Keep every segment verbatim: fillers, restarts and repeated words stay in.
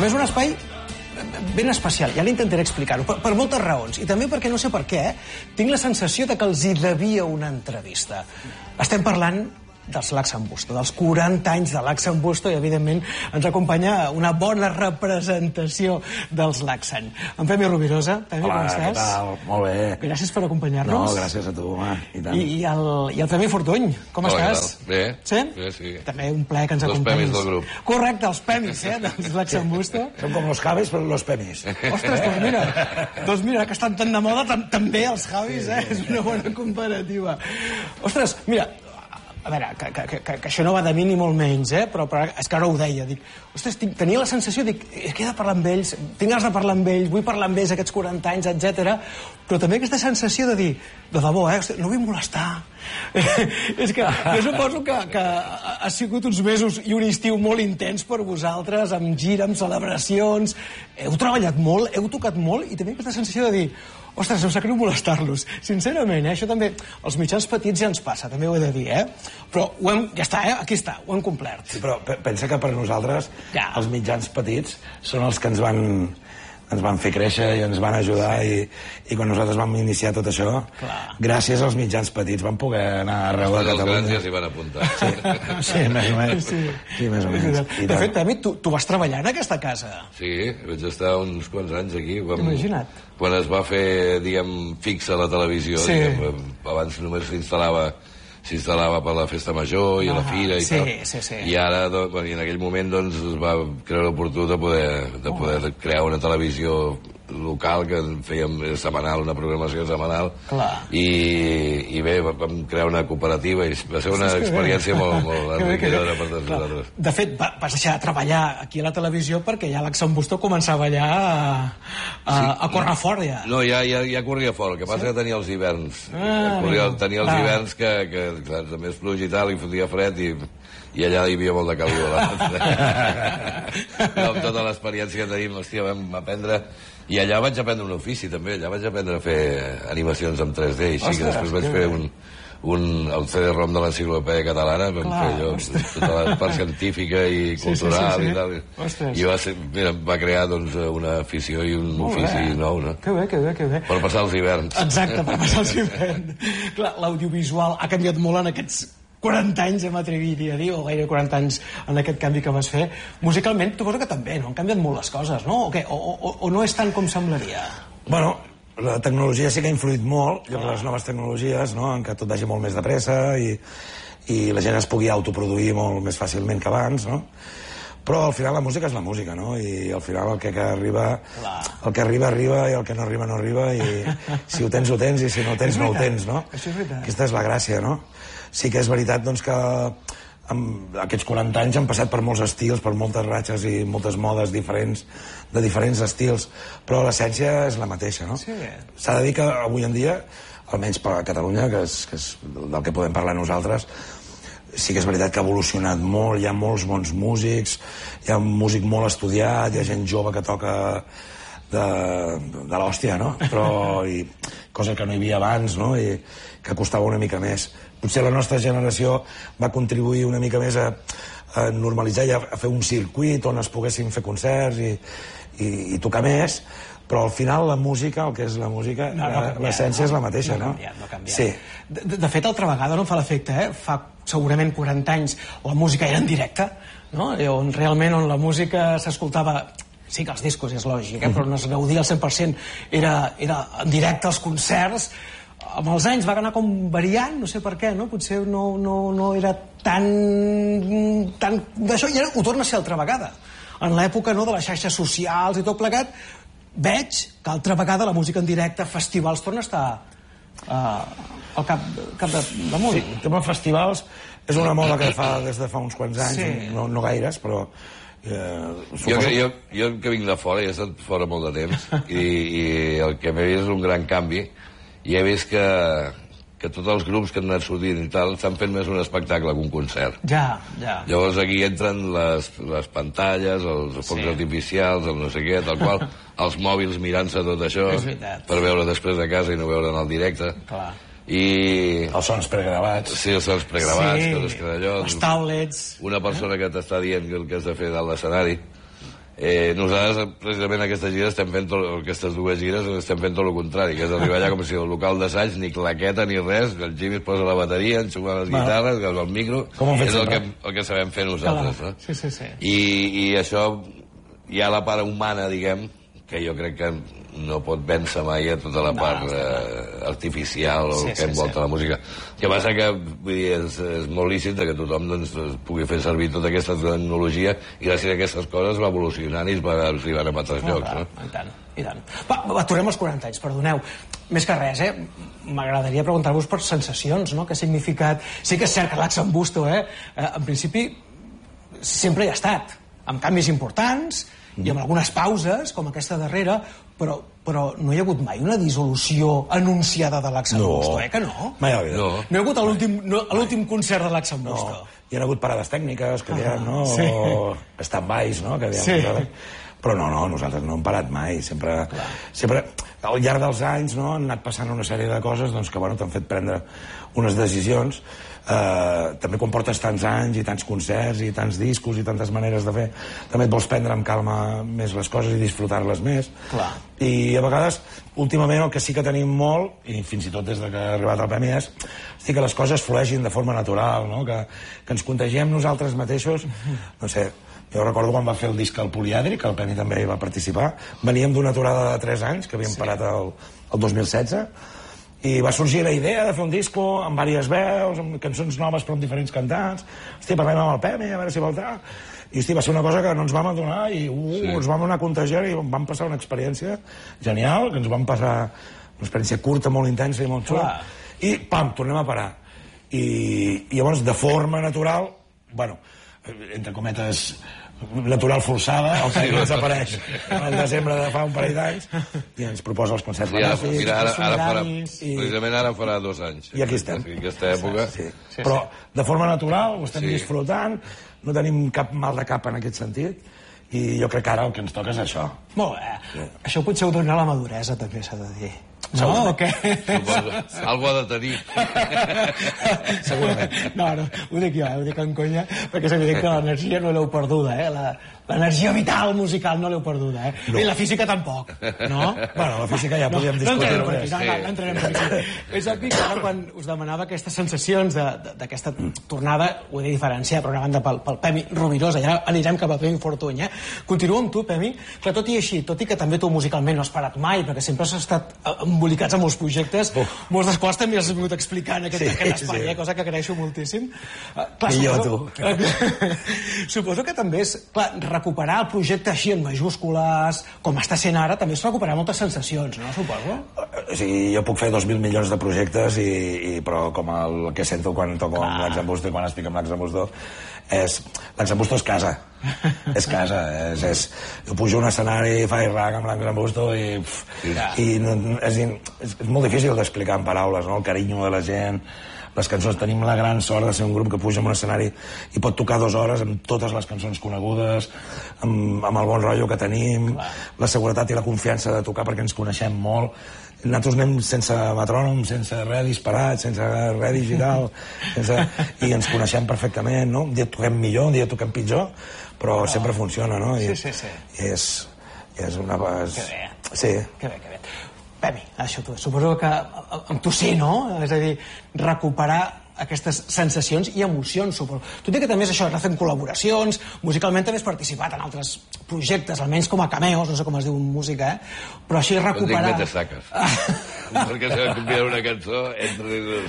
A més, un espai ben especial, ja l'intentaré explicar-ho, per, per moltes raons, i també perquè no sé per què, tinc la sensació de que els hi devia una entrevista. Estem parlant dels Lax'n'Busto, dels quaranta anys de Lax'n'Busto, i evidentment ens acompanya una bona representació dels Lax'n. En Femi Rovirosa, Femi, com estàs? Hola, què tal? Molt bé. Gràcies per acompanyar-nos. No, gràcies a tu, home, i tant. I, i, el, i el Femi Fortuny, com Hola, estàs? Bé. Sí? Bé, sí. També un plaer que ens Los acompanyis. Pemis del grup. Correcte, els Pemis, eh, dels Lax'n'Busto. Som com los Javis, però los Pemis. Ostres, doncs mira, doncs mira, que estan tan de moda, tam també els Javis, eh? És una bona comparativa. Ostres, mira, a veure, que, que, que, que això no va de mi ni molt menys, eh? però, però és que ara ho deia, dic, ostres, tinc, tenia la sensació, dic, és que he de parlar amb ells, tinc ganes de parlar amb ells, vull parlar amb ells aquests quaranta anys, etcètera, però també aquesta sensació de dir, de debò, eh? no vull molestar. És que jo suposo que, que ha sigut uns mesos i un estiu molt intens per vosaltres, amb gira, amb celebracions, heu treballat molt, heu tocat molt, i també aquesta sensació de dir, ostres, em sap greu molestar-los. Sincerament, eh? Això també, els mitjans petits ja ens passa, també ho he de dir, eh? Però ho hem, ja està, eh? Aquí està, ho hem complert. Sí, però pensa que per nosaltres ja. Els mitjans petits són els que ens van, ens van fer créixer i ens van ajudar, sí. i, i quan nosaltres vam iniciar tot això, clar. Gràcies als mitjans petits vam poder anar arreu de Catalunya. Els grans ja s'hi van apuntar. Sí, sí, més o menys. Sí, sí més o menys. De fet, Temi, tu, tu vas treballar en aquesta casa. Sí, vaig estar uns quants anys aquí. Vam... Imagina't. Quan es va fer, diguem, fixa la televisió, sí. diguem, abans només s'instal·lava s'instal·lava per la festa major i ah, la fira i sí, tal. Sí, sí. I ara, doncs, en aquell moment, doncs, es va creure oportú de poder, de poder oh. crear una televisió local que fèiem setmanal, una programació setmanal. Clar. I, i bé, vam crear una cooperativa i va ser una sí, experiència molt, molt enriquidora per tots nosaltres. De fet, vas deixar de treballar aquí a la televisió perquè ja Lax'n'Busto començava ja a, a, sí. a córrer fort, ja. No, ja, ja, ja corria fort, el que passa sí? que tenia els hiverns. Ah, corria, tenia els ah. hiverns que, que clar, també és pluja i tal, i fotia fred i... i allà hi havia molt de calor. No, amb tota l'experiència que tenim, hòstia, vam aprendre... I allà vaig aprendre un ofici, també. Allà vaig aprendre a fer animacions en tres D, així que després vaig fer un, un, el C D ROM de l'enciclopèdia catalana, vam Clar, fer allò, tota la part científica i cultural sí, sí, sí, sí. i tal. Ostres. I va, ser, mira, va crear doncs, una afició i un molt ofici bé. nou, no? Que bé, que bé, que bé. Per passar els hiverns. Exacte, per passar els hiverns. Clar, l'audiovisual ha canviat molt en aquests quaranta anys, ja m'atreviria a dir, o gairebé quaranta anys en aquest canvi que vas fer. Musicalment, suposo que també, no? Han canviat molt les coses, no? O, què? O, o, o no és tant com semblaria? Bueno, la tecnologia sí que ha influït molt, i les noves tecnologies, no?, en què tot vagi molt més de pressa i, i la gent es pugui autoproduir molt més fàcilment que abans, no? Però al final la música és la música, no? I al final el que, que arriba Clar. el que arriba, arriba, i el que no arriba, no arriba, i si ho tens, ho tens, i si no ho tens, no ho tens, no? Això és veritat. Aquesta és la gràcia, no? Sí que és veritat, doncs, que amb aquests quaranta anys han passat per molts estils, per moltes ratxes i moltes modes diferents, de diferents estils, però l'essència és la mateixa, no? Sí. S'ha de dir que avui en dia, almenys per a Catalunya, que és, que és del que podem parlar nosaltres, sí que és veritat que ha evolucionat molt, hi ha molts bons músics, hi ha un músic molt estudiat, hi ha gent jove que toca de, de l'hòstia, no? Però, i, cosa que no hi havia abans, no? I que costava una mica més. Potser la nostra generació va contribuir una mica més a, a normalitzar i a, a fer un circuit on es poguessin fer concerts i, i, i tocar més, però al final la música, el que és la música, no, no l'essència no, és la mateixa, no? No ha canviat, no ha canviat. Sí. De, de fet, altra vegada no em fa l'efecte, eh? Fa segurament quaranta anys la música era en directe, no? I on realment on la música s'escoltava... Sí que els discos és lògic, eh? Però no es gaudia al cent per cent, era, era en directe als concerts. Amb els anys va anar com variant, no sé per què, no? Potser no, no, no era tan... tan d'això, i ara ho torna a ser altra vegada. En l'època, no, de les xarxes socials i tot plegat, veig que altra vegada la música en directe, festivals, torna a estar uh, al cap, cap de, de molt. Sí, el tema festivals és una moda que fa des de fa uns quants anys, sí. no, no gaires, però... Eh, jo, que, jo, jo que vinc de fora, he estat fora molt de temps, i, i el que m'he vist és un gran canvi, i he vist que, que tots els grups que han anat sortint i tal estan fent més un espectacle que un concert. Ja, ja. Llavors aquí entren les, les pantalles, els focs sí. artificials, el no sé què, tal qual, els mòbils mirant-se tot això per veure després de casa i no veure en el directe. Clar. I... els sons pregravats. Sí, els sons pregravats, sí. coses que d'allò... Les taulets. Una persona que t'està dient el que has de fer dalt l'escenari Eh, nosaltres, precisament, aquestes gires estem fent tot, aquestes dues gires estem fent tot el contrari, que és arribar allà com si el local d'assaig, ni claqueta ni res, el Jimmy es posa la bateria, enxuga les guitarres, agafa el micro, és el que, el que sabem fer nosaltres. No? Sí, sí, sí. I, I això, hi ha la part humana, diguem, que jo crec que no pot vèncer mai a tota la part no, eh, artificial o sí, que envolta sí, sí. la música. El que passa que vull dir, és, és molt lícit que tothom doncs, pugui fer servir tota aquesta tecnologia i gràcies a aquestes coses va evolucionant i es va arribar a altres no, llocs. Clar, no? I tant, i tant. Va, va, tornem als quaranta anys, perdoneu. Més que res, eh? M'agradaria preguntar-vos per sensacions, no? Què ha significat... Sí que és cert que l'Axambusto, eh? En principi, sempre hi ha estat, amb canvis importants i amb algunes pauses, com aquesta darrera, però, però no hi ha hagut mai una dissolució anunciada de l'Axambusto, no. eh, que no? Mai ha hagut. No. No hi ha hagut a l'últim no, concert de l'Axambusto. No. Hi ha hagut parades tècniques que ah, no? Sí. O stand-bys, no? Que sí. Però no, no, nosaltres no hem parat mai. Sempre, sempre al llarg dels anys no, han anat passant una sèrie de coses doncs, que bueno, t'han fet prendre unes decisions. Uh, també quan portes tants anys i tants concerts i tants discos i tantes maneres de fer, també et vols prendre amb calma més les coses i disfrutar-les més. Clar. I a vegades, últimament, el que sí que tenim molt, i fins i tot des de que ha arribat el Premi, és hosti, que les coses flueixin de forma natural, no? que, que ens contagiem nosaltres mateixos. No sé, jo recordo quan va fer el disc al Polièdric, que el Premi també hi va participar, veníem d'una aturada de tres anys, que havíem sí. parat el, el dos mil setze, i va sorgir la idea de fer un disco amb diverses veus, amb cançons noves però amb diferents cantants. Hosti, parlem amb el Pemi, a veure si vol tal. I hosti, va ser una cosa que no ens vam adonar i uh, sí. ens vam anar a contagiar i vam passar una experiència genial, que ens vam passar una experiència curta, molt intensa i molt xula. I pam, tornem a parar. I, i llavors, de forma natural, bueno, entre cometes, natural forçada, el Pemi desapareix al desembre de fa un parell d'anys i ens proposa els concerts benèfics. Mira, ara, ara farà, i... precisament ara farà dos anys. I aquí estem. En aquesta època. Sí, sí. Sí, però de forma natural ho estem sí. disfrutant, no tenim cap mal de cap en aquest sentit i jo crec que ara el que ens toca és això. Molt bé. Sí. Això potser ho dona la maduresa, també s'ha de dir. No, o què? Algo ha de tenir. Segurament. No, no, ho dic jo, eh? Ho dic en conya, perquè és evident que l'energia no l'heu perduda, eh? La, l'energia vital musical no l'heu perduda, eh? No. I la física tampoc, no? Bueno, la física ja podíem no, discutir. No, no, no, no entrarem per aquí. És obvi que ara quan us demanava aquestes sensacions d'aquesta tornada, ho he de diferenciar, per una banda pel, pel Pemi Rovirosa, i ara anirem cap a Pemi Fortuny, eh? Continuo amb tu, Pemi, que tot i així, tot i que també tu musicalment no has parat mai, perquè sempre has estat embolicats amb molts projectes, uh. molts dels quals també has vingut explicant aquest, sí, aquest espai, sí. eh? Cosa que agraeixo moltíssim. Uh, clar, I suposo, jo, tu. Suposo que també és, clar, recuperar el projecte així en majúscules, com està sent ara, també és recuperar moltes sensacions, no? Suposo? O sigui, jo puc fer dos mil milions de projectes, i, i, però com el que sento quan toco amb l'Axambusto i quan estic amb l'Axambusto, és... l'Axambusto és casa. és casa, és, és... Jo pujo a un escenari, faig rac amb l'Axambusto i... Pff, i no, és, és, és molt difícil d'explicar en paraules, no? El carinyo de la gent, les cançons. Tenim la gran sort de ser un grup que puja en un escenari i pot tocar dues hores amb totes les cançons conegudes, amb, amb el bon rotllo que tenim, clar. La seguretat i la confiança de tocar perquè ens coneixem molt. Nosaltres anem sense metrònom, sense res disparat, sense res digital, sense... i ens coneixem perfectament, no? Un dia toquem millor, un dia toquem pitjor, però oh. sempre funciona, no? I, sí, sí, sí. I és, és una... És... Que bé. Sí. Que bé, que bé. Pemi, això tu, suposo que amb tu sí, no? És a dir, recuperar aquestes sensacions i emocions, suposo. Tot i que també és això, anar fent col·laboracions, musicalment també has participat en altres projectes, almenys com a cameos, no sé com es diu en música, eh? Però així recuperar... No dic metasaques. Perquè s'ha de copiar una cançó entre dos.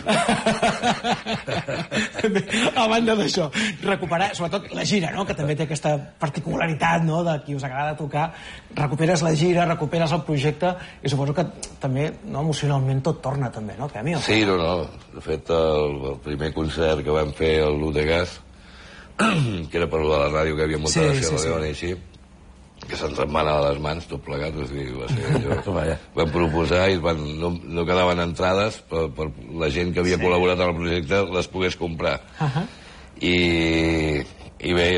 A banda d'això, recuperar, sobretot la gira, no? Que també té aquesta particularitat, no? De qui us agrada tocar, recuperes la gira, recuperes el projecte, i suposo que també, no, emocionalment tot torna també, no, Pemi? Sí, no, no. De fet, el, el primer concert que vam fer al L'U de Gas, que era per la ràdio que havia muntat sí, a Sierra sí, Leone sí. i així, que se'ns en va anar a les mans, tot plegat, o sigui, va ser allò. Vam proposar i van, no, no quedaven entrades per, per la gent que havia sí. col·laborat en el projecte les pogués comprar. Uh -huh. I, i bé,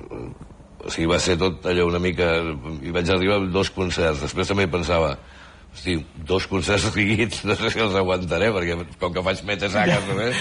o sigui, va ser tot allò una mica... I vaig arribar a dos concerts. Després també pensava, Hosti, dos concerts seguits, no sé si els aguantaré, perquè com que faig metasaques només...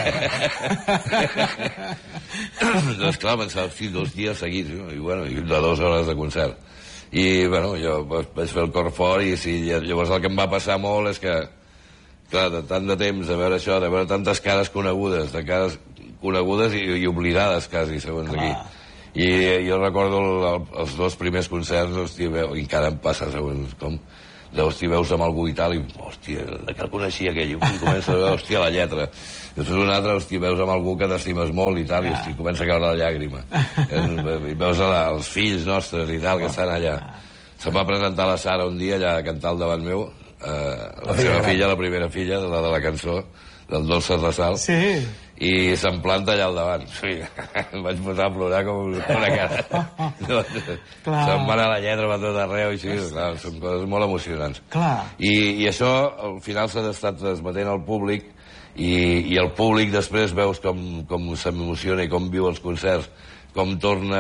doncs clar, pensava, hosti, dos dies seguits, no? I bueno, i de dues hores de concert. I, bueno, jo vaig fer el cor fort i sí, llavors el que em va passar molt és que, clar, de tant de temps, de veure això, de veure tantes cares conegudes, de cares conegudes i, i oblidades, quasi, segons clar. Aquí. I jo recordo el, els dos primers concerts, hosti, veu, i encara em passa, segons com... de, hòstia, veus amb algú i tal, i, hòstia, de que el coneixia aquell, i comença a veure, hòstia, la lletra. Després un altre, hòstia, veus amb algú que t'estimes molt i tal, i, hòstia, comença a caure la llàgrima. I veus la, els fills nostres i tal, que estan allà. Se'm va presentar la Sara un dia allà a cantar al davant meu, eh, la seva filla, la primera filla, la de la cançó, del Dolces de Sal. Sí. I se'm planta allà al davant. Sí, em vaig posar a plorar com una cara. No, se'm va anar la lletra per tot arreu i sí, clar, són coses molt emocionants. Clar. I, I això, al final, s'ha estat transmetent al públic i, i el públic després veus com, com s'emociona i com viu els concerts, com torna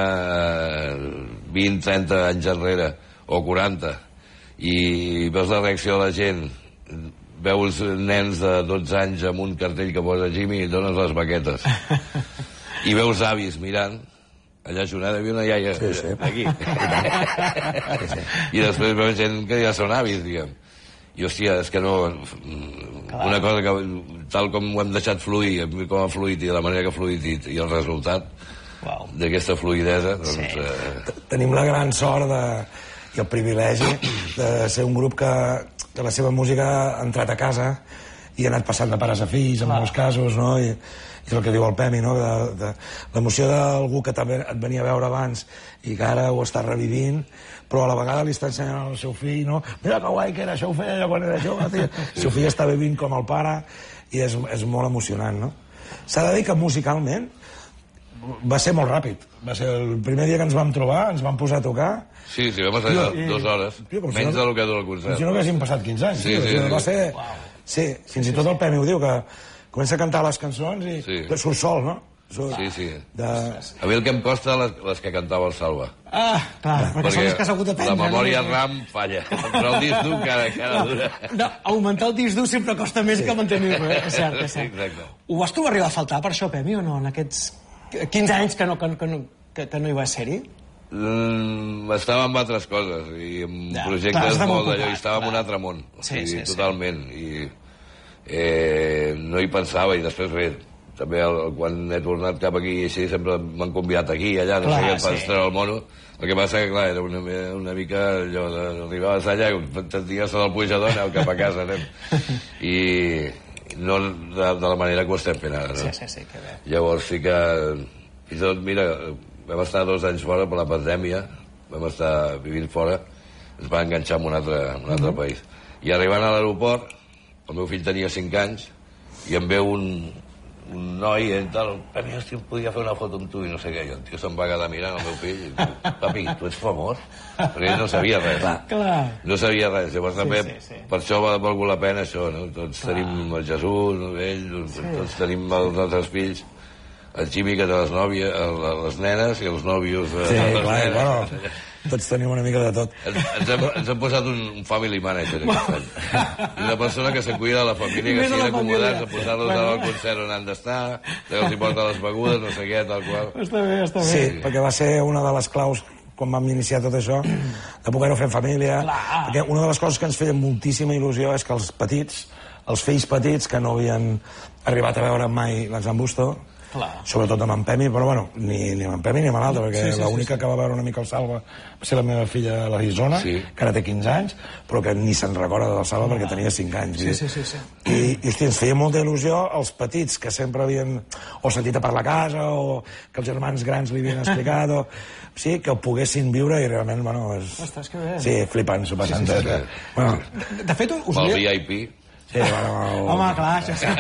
vint, trenta anys enrere, o quaranta, i veus la reacció de la gent, veus nens de dotze anys amb un cartell que posa Jimmy i dones les baquetes. I veus avis mirant, allà Jonada, hi havia una iaia sí, sí. aquí. Sí, sí. I després veus gent que ja són avis, diguem. I, hòstia, és que no... Clar. Una cosa que, tal com ho hem deixat fluir, com ha fluït i de la manera que ha fluït i, i el resultat wow. d'aquesta fluïdesa, doncs... Sí. Eh... Tenim la gran sort de, i el privilegi de ser un grup que que la seva música ha entrat a casa i ha anat passant de pares a fills, en molts casos, no? I, i el que diu el Pemi, no? De, de, l'emoció d'algú que també et venia a veure abans i que ara ho està revivint, però a la vegada li està ensenyant al seu fill, no? Mira que guai que era, això ho feia jo quan era jove, tio. El seu fill està vivint com el pare i és, és molt emocionant, no? S'ha de dir que musicalment va ser molt ràpid. Va ser el primer dia que ens vam trobar, ens vam posar a tocar. Sí, sí, vam estar allà dues hores. Tio, menys si no, del que dura el concert. Si no haguéssim passat quinze anys. Sí, tio, sí, sí. Va ser... Wow. Sí, fins i tot el Pemi ho diu, que comença a cantar les cançons i sí. surt sol, no? Surt sí, sí. De... A mi el que em costa les, les que cantava el Salva. Ah, clar, perquè, perquè són les que s'ha hagut d'aprendre. La memòria no? RAM falla, però el disc dur cada, cada no, dura. No, augmentar el disc dur sempre costa més sí. que mantenir-lo, eh? És cert, és cert. Exacte. Ho vas trobar arribar a faltar per això, Pemi, o no? En aquests quinze anys que no, que, que no, que, que no hi va ser-hi? Mm, estava amb altres coses i amb ja, projectes clar, molt d'allò i estava en un altre món o sigui, sí, sí, totalment sí. i eh, no hi pensava i després res, també el, quan he tornat cap aquí i així sempre m'han convidat aquí i allà, no clar, sé què, per sí. treure el mono el que passa que clar, era una, una mica allò d'arribaves allà i t'enties del pujador, aneu cap a casa anem. I no de, de la manera que ho estem fent ara no? sí, sí, sí, que bé. Llavors sí que i tot, mira vam estar dos anys fora per la pandèmia, vam estar vivint fora, ens va enganxar en un altre, un altre mm-hmm. país. I arribant a l'aeroport, el meu fill tenia cinc anys, i em veu un, un noi i tal, Pemi, hosti, podia fer una foto amb tu i no sé què. I el tio se'm va quedar mirant el meu fill i diu, papi, tu ets famós? Perquè ell no sabia res. Clar. No sabia res. Llavors sí, també, sí, sí. per això va valgut la pena això, no? Tots clar. Tenim el Jesús, ell, sí. tots tenim els nostres fills. El Jimmy que té les nòvies, les nenes i els nòvios de sí, les clar, nenes. Bueno, tots tenim una mica de tot. Ens, ens, hem, ens hem posat un, un family manager aquest any. Una persona que se cuida de la família, que sigui acomodats a posar-los bueno. al concert on han d'estar, que els hi porta les begudes, no sé què, tal qual. Està bé, està bé. Sí, sí, perquè va ser una de les claus quan vam iniciar tot això, de poder-ho fer en família. Clar. Perquè una de les coses que ens feia moltíssima il·lusió és que els petits, els fills petits que no havien arribat a veure mai l'Ensemble Busto, clar. Sobretot amb en Pemi, però bueno, ni, ni amb en Pemi ni amb l'altre, perquè sí, sí, l'única sí, sí. que va veure una mica el Salva va ser la meva filla, la Isona, sí. que ara té quinze anys, però que ni se'n recorda del Salva perquè tenia cinc anys. Sí, sí, sí, sí. I, i hosti, ens feia molta il·lusió els petits que sempre havien o sentit a parlar a casa o que els germans grans li havien explicat o sí, que ho poguessin viure i realment, bueno, és... Ostres, que bé. Sí, flipant, s'ho passant. Sí, sí, sí, sí. Bueno, de, de fet, us volia... El V I P... Sí, bueno... Home, clar, això sí.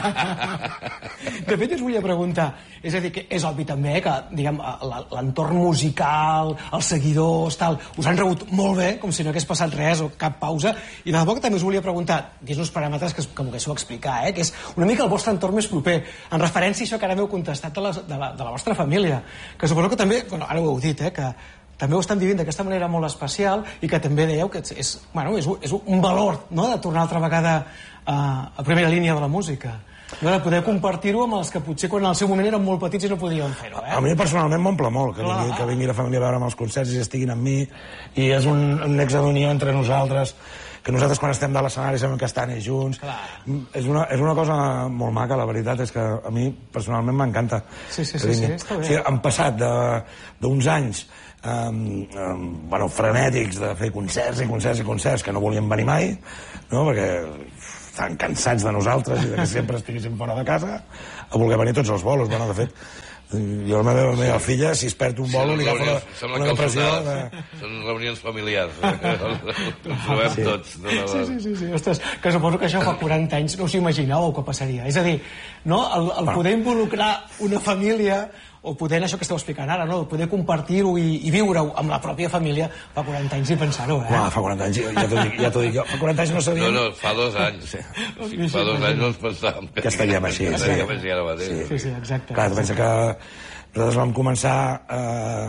De fet, us volia preguntar, és a dir, que és obvi també que, diguem, l'entorn musical, els seguidors, tal, us han rebut molt bé, com si no hagués passat res o cap pausa, i de debò que també us volia preguntar, dins uns paràmetres que, que m'ho explicar, eh, que és una mica el vostre entorn més proper, en referència a això que ara m'heu contestat de la, de la, de la vostra família, que suposo que també, bueno, ara ho heu dit, eh, que també ho estan vivint d'aquesta manera molt especial i que també dèieu que és, bueno, és, és un valor, no?, de tornar altra vegada a, a primera línia de la música. No, de poder compartir-ho amb els que potser quan al seu moment eren molt petits i no podien fer-ho, eh? A mi personalment m'omple molt que vingui, que vingui la família a veure'm els concerts i estiguin amb mi, i és un, un nexe d'unió entre nosaltres, que nosaltres quan estem de l'escenari sabem que estan ells junts. És una, és una cosa molt maca, la veritat és que a mi personalment m'encanta. Sí, sí, sí, sí, està bé. O sigui, han passat d'uns anys um, um, bueno, frenètics de fer concerts i concerts i concerts que no volien venir mai, no?, perquè estan cansats de nosaltres i de que sempre estiguéssim fora de casa, a voler venir tots els bolos. Bueno, de fet, jo a la meva, meva filla, si es perd un bolo, li agafa una depressió. De... Són reunions familiars. Ens trobem tots. Sí, sí, sí, sí. Ostres, que suposo que això fa quaranta anys no us imaginàveu que passaria. És a dir, no? el, el poder involucrar una família, o poder, això que esteu explicant ara, no?, poder compartir-ho i, i viure-ho amb la pròpia família fa quaranta anys i pensar-ho, eh? Uah, fa quaranta anys, ja t'ho dic, ja t'ho dic jo. Fa quaranta anys no sabíem... No, no, fa dos anys. Sí. Sí, fa dos anys no ens pensàvem que estaríem així. Que estaríem així ara mateix. Sí, sí, exacte. Clar, tu pensa que nosaltres vam començar eh,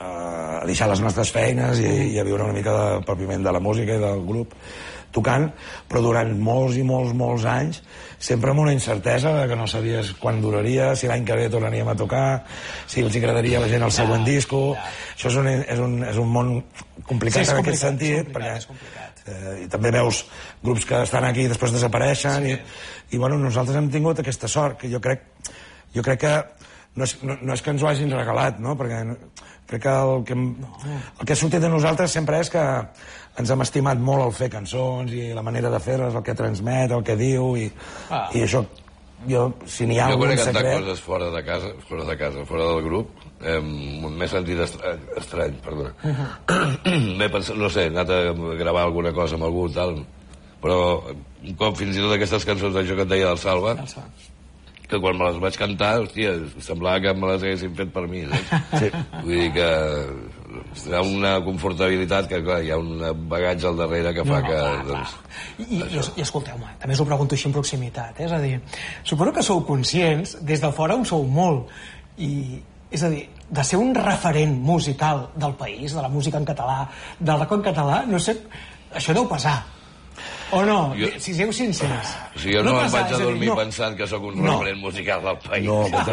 a deixar les nostres feines i, i a viure una mica de pròpiament de la música i del grup tocant, però durant molts i molts, molts anys, sempre amb una incertesa de que no sabies quan duraria, si l'any que ve tornaríem a tocar, si els agradaria a la gent el següent disco. Això és un, és un, és un món complicat en aquest sentit, perquè eh, i també veus grups que estan aquí i després desapareixen, i, i bueno, nosaltres hem tingut aquesta sort, que jo crec, jo crec que no és, no, no és que ens ho hagin regalat, no?, perquè crec que el que, el que ha sortit de nosaltres sempre és que ens hem estimat molt el fer cançons i la manera de fer-les, el que transmet, el que diu, i, ah. i això, jo, si n'hi ha jo algun secret... Jo quan he cantat secret... coses fora de casa, fora de casa, fora del grup, eh, m'he sentit estrany, estrany perdona. Uh -huh. M'he pensat, no sé, he anat a gravar alguna cosa amb algú, tal, però un cop fins i tot aquestes cançons d'això que et deia del Salva, que quan me les vaig cantar, hòstia, semblava que me les haguessin fet per mi, saps? Sí. Vull dir que hi ha una confortabilitat que, clar, hi ha un bagatge al darrere que fa no, no, que... Clar, doncs, I, i, i escolteu-me, també us ho pregunto així en proximitat, eh? És a dir, suposo que sou conscients, des de fora ho sou molt, i, és a dir, de ser un referent musical del país, de la música en català, del rock en català, no sé, això deu pesar. O no? Jo, si sigueu sincers. O sigui, jo no, no em vaig a dormir no. pensant que sóc un no. referent musical del país. No, no.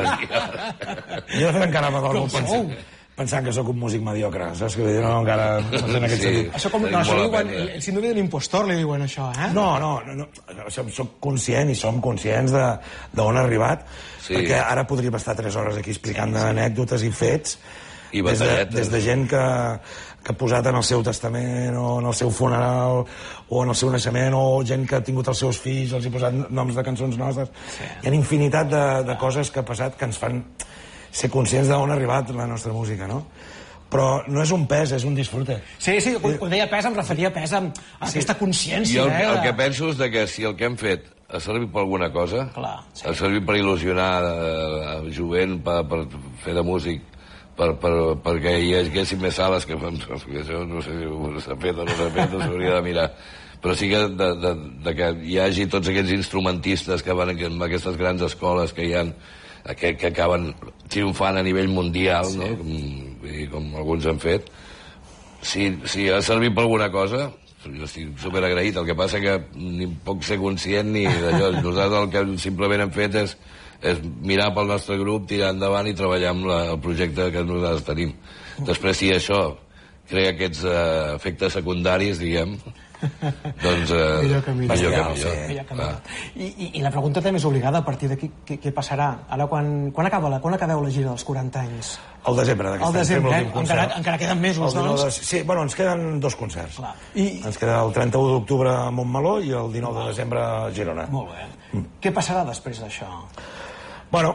Jo de fet encara m'adormo pensant, pensant que sóc un músic mediocre, saps? Que jo no encara... No sé en aquest sí, sentit. Això com no, això diuen, el síndrome de l'impostor li diuen això, eh? No, no, no, no. Soc conscient i som conscients d'on ha arribat, sí. perquè ara podríem estar tres hores aquí explicant sí, sí. anècdotes i fets I des, de, des de gent que, que ha posat en el seu testament o en el seu funeral o en el seu naixement, o gent que ha tingut els seus fills, els ha posat noms de cançons nostres. Sí. Hi ha infinitat de, de coses que ha passat que ens fan ser conscients d'on ha arribat la nostra música, no? Però no és un pes, és un disfrute. Sí, sí, quan deia pes em referia a pes amb aquesta consciència. Jo el, el que penso és que si el que hem fet ha servit per alguna cosa, Clar, sí. ha servit per il·lusionar el jovent, per, per fer de músic, per, per, perquè hi haguessin més sales, que, que això no sé si s'ha fet o no s'ha fet, no s'hauria de mirar. Però sí que, de, de, de que hi hagi tots aquests instrumentistes que van en aquestes grans escoles que hi ha, que, que acaben triomfant a nivell mundial, sí. no? com, com alguns han fet. Si, si ha servit per alguna cosa, jo estic superagraït. El que passa que ni puc ser conscient ni d'allò. Nosaltres el que simplement hem fet és, és mirar pel nostre grup, tirar endavant i treballar amb la, el projecte que nosaltres tenim. Després, si això crea aquests uh, efectes secundaris, diguem, doncs eh, millor que millor, millor, que millor. Sí, millor que millor. I, i, I la pregunta també és obligada, a partir d'aquí què, què passarà? Ara quan, quan, acaba la, quan acabeu la gira dels quaranta anys? Al desembre d'aquest any. Al desembre, eh? encara, encara queden mesos, doncs? De, sí, bueno, ens queden dos concerts. Clar. I... Ens queda el trenta-u d'octubre a Montmeló i el dinou de desembre a Girona. Molt bé. Mm. Què passarà després d'això? Bueno,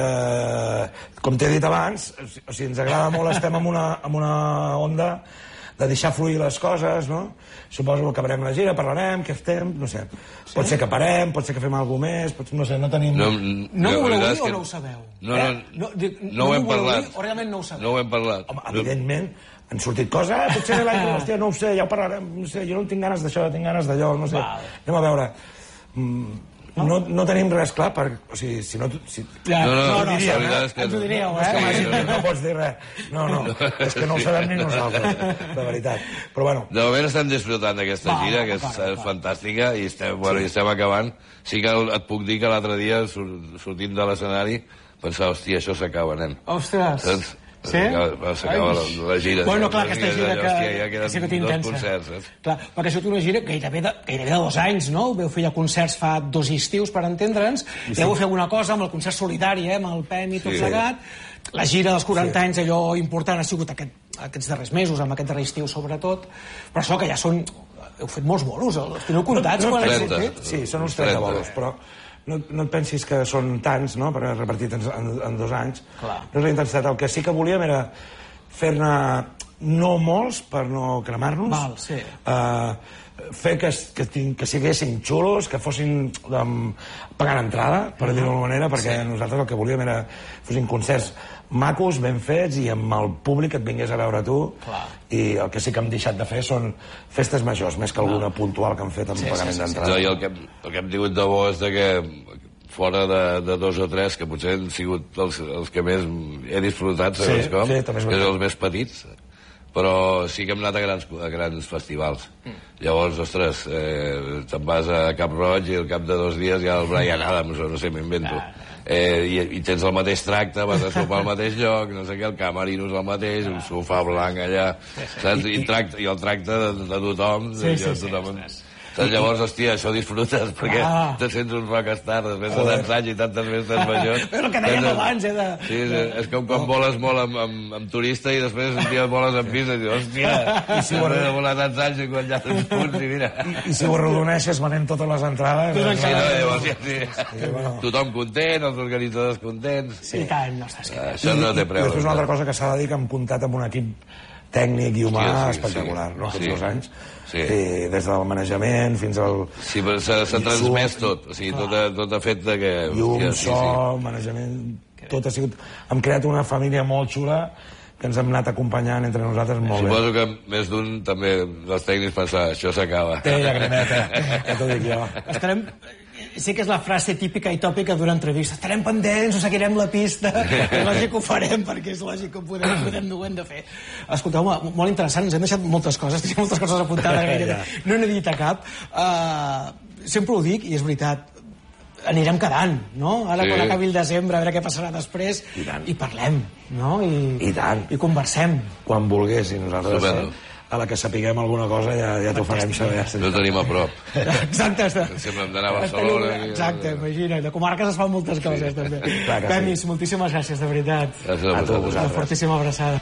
eh, com t'he dit abans, o sigui, ens agrada molt, estem en una, en una onda de deixar fluir les coses, no? Suposo que acabarem la gira, parlarem, què estem, no sé. Sí? Pot ser que parem, pot ser que fem alguna més, pot, no sé, no tenim... No, no ho voleu dir o no ho sabeu? No, no, eh? no, dic, no, no ho hem parlat. Dir, o realment no ho sabeu? No ho hem parlat. Home, evidentment, han sortit coses, eh, potser l'any, hòstia, no ho sé, ja ho parlarem, no sé, jo no tinc ganes d'això, tinc ganes d'allò, no sé. Val. Anem a veure... Mm, No, no tenim res clar, per, o sigui, si no... Si... Ja, No, no, no, no, la sí, veritat és que- ens ho diríeu, És que eh? m'hagi- no pots dir res. No, no, és que no ho sabem ni nosaltres, de veritat. Però bueno, De moment estem disfrutant d'aquesta Va, gira, que és, va, va, és va. fantàstica, i estem, bueno, i estem acabant. Sí que et puc dir que l'altre dia, sur- sortint de l'escenari, pensava, hòstia, això s'acaba, nen. Ostres. Saps? Sí? S'acaba s'acaba la, la gira. Bueno, saps? clar, aquesta Hòstia, gira que, hòstia, ja que queden ha sigut dos intensa. concerts, saps? Clar, perquè ha sigut una gira gairebé de, gairebé de dos anys, no? Veu fer ja concerts fa dos estius, per entendre'ns, i sí. Veu fer alguna cosa amb el concert solidari, eh? Amb el P E M i tot Sí. plegat. La gira dels quaranta sí. anys, allò important, ha sigut aquest, aquests darrers mesos, amb aquest darrer estiu sobretot, però això que ja són... Heu fet molts bolos, els teniu comptats? no, quan heu trenta. sortit? sí, són uns trenta bolos, però no, no et pensis que són tants, no?, per repartit en, en, en dos anys. Clar. No és la intensitat. El que sí que volíem era fer-ne no molts per no cremar-nos. Val, sí. Uh, fer que, que, tin- que siguessin xulos, que fossin um, pagant entrada, per dir-ho d'alguna manera, perquè sí. Nosaltres el que volíem era fossin concerts macos, ben fets, i amb el públic que et vingués a veure tu. Clar. I el que sí que hem deixat de fer són festes majors, més que alguna puntual que han fet amb Sí, pagament sí, sí, d'entrada. No, i el que, hem- el que hem tingut de bo és de que fora de, de dos o tres, que potser han sigut els, els que més he disfrutat, sabeu Sí, com? sí, també és que veritat. són els més petits, però sí que hem anat a grans, a grans festivals. Mm. Llavors, ostres, eh, te'n vas a Cap Roig i al cap de dos dies ja el Brian Adams, o no sé, m'invento. Eh, i, I tens el mateix tracte, vas a sopar al mateix lloc, no sé què, el camerino és el mateix, un sofà blanc allà, saps? I, tracte, i el tracte de, de tothom, Sí, sí, de, sí. tothom. Saps? Llavors, hòstia, això disfrutes, perquè Ah. te sents un rockstar després de tants anys i tantes festes majors. És el que dèiem abans, eh, de... Sí, és, és com quan voles molt amb, amb, amb turista i després un dia voles amb pista i dius, hòstia, i si ho he de volar tants anys i quan ja tens punts i mira. I, I si ho arrodoneixes venent totes les entrades... Tot doncs, Sí, no, encara- llavors, ja, sí. Sí, bueno. Tothom content, els organitzadors contents. Sí, i tant, no estàs Ah, Això no té I preu. després una altra cosa que s'ha de dir, que hem comptat amb un equip tècnic i humà Hòstia, sí, espectacular, sí. no? Aquests Sí. dos anys. Sí. I des del manejament fins al Sí, però s'ha s'ha transmès tot. O sigui, tot ha, tot ha fet de que... llum, hòstia, sí, so, sí. manejament... Tot ha sigut... Hem creat una família molt xula que ens hem anat acompanyant entre nosaltres molt bé. Suposo que més d'un també dels tècnics pensar, això s'acaba. Té llagrimeta, ja t'ho dic jo. Estarem... Sí que és la frase típica i tòpica d'una entrevista. Estarem pendents, us seguirem la pista. És lògic que ho farem, perquè és lògic que ho podem, podem, ho hem de fer. Escolteu-me, molt interessant, ens hem deixat moltes coses, tenim moltes coses apuntades, gairebé. No n'he dit a cap. Uh, sempre ho dic, i és veritat, anirem quedant, no? Ara, Sí. quan acabi el desembre, a veure què passarà després, I tant. i parlem, no? I, I tant. I conversem. Quan vulguis, i nosaltres, Estupendo. a la que sapiguem alguna cosa, ja, ja t'ho farem saber. No ho tenim a prop. Exacte. Sempre hem d'anar a Barcelona. i- Exacte, imagina't. De comarques es fan moltes coses, també. Clar que sí. Pemis, moltíssimes gràcies, de veritat. Gràcies a A tu, vosaltres. Una fortíssima abraçada.